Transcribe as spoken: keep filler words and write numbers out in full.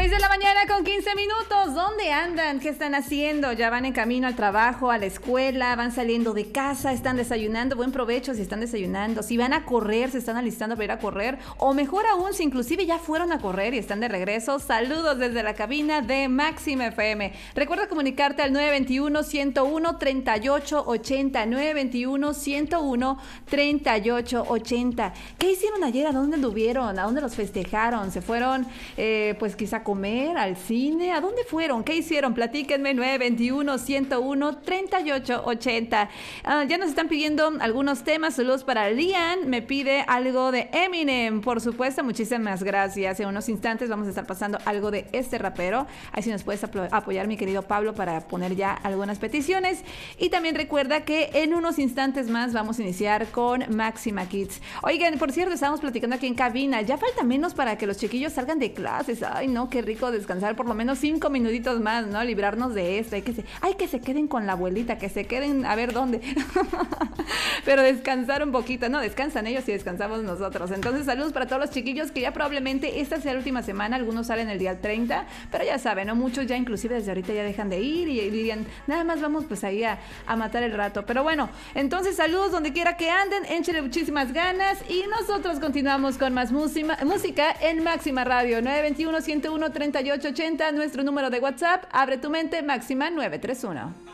seis de la mañana con quince minutos. ¿Dónde andan? ¿Qué están haciendo? ¿Ya van en camino al trabajo, a la escuela? ¿Van saliendo de casa? ¿Están desayunando? Buen provecho si están desayunando. Si van a correr, se están alistando para ir a correr. O mejor aún, si inclusive ya fueron a correr y están de regreso. Saludos desde la cabina de Máxima F M. Recuerda comunicarte al nueve veintiuno, ciento uno, treinta y ocho ochenta. nueve veintiuno, ciento uno, treinta y ocho ochenta. ¿Qué hicieron ayer? ¿A dónde anduvieron? ¿A dónde los festejaron? ¿Se fueron, eh, pues quizá a comer, al cine? ¿A dónde fueron? ¿Qué hicieron? Platíquenme. Nueve veintiuno, ciento uno, treinta y ocho ochenta. Uh, ya nos están pidiendo algunos temas. Saludos para Lian. Me pide algo de Eminem. Por supuesto, muchísimas gracias. En unos instantes vamos a estar pasando algo de este rapero. Ahí sí nos puedes ap- apoyar, mi querido Pablo, para poner ya algunas peticiones. Y también recuerda que en unos instantes más vamos a iniciar con Máxima Kids. Oigan, por cierto, estábamos platicando aquí en cabina. Ya falta menos para que los chiquillos salgan de clases. Ay, no, qué rico descansar por lo menos cinco minutitos más, ¿no? Librarnos de esto. Hay que se, hay que se queden con la abuelita, que se queden a ver dónde. Pero descansar un poquito. No, descansan ellos y descansamos nosotros. Entonces, saludos para todos los chiquillos que ya probablemente esta sea la última semana. Algunos salen el día treinta, pero ya saben, ¿no? Muchos ya inclusive desde ahorita ya dejan de ir y dirían, nada más vamos pues ahí a, a matar el rato. Pero bueno, entonces saludos donde quiera que anden, échenle muchísimas ganas y nosotros continuamos con más música, música en Máxima Radio. Nueve veintiuno, ciento uno, treinta y ocho ochenta, nuestro número de WhatsApp. Abre tu mente, Máxima nueve tres uno.